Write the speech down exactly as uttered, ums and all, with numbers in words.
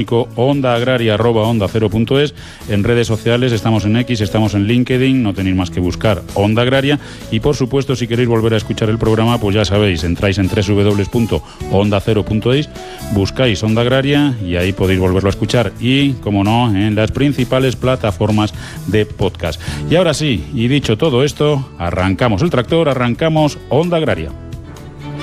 electrónico ondaagraria arroba onda cero punto es. En redes sociales estamos en X, estamos en LinkedIn, no tenéis más que buscar Onda Agraria. Y por supuesto, si queréis volver a escuchar el programa, pues ya sabéis, entráis en doble u doble u doble u punto onda cero punto es, buscáis Onda Agraria y ahí podéis volverlo a escuchar. Y, como no, en las principales plataformas de podcast. Y ahora sí, y dicho todo esto, arrancamos el tractor, arrancamos Onda Agraria.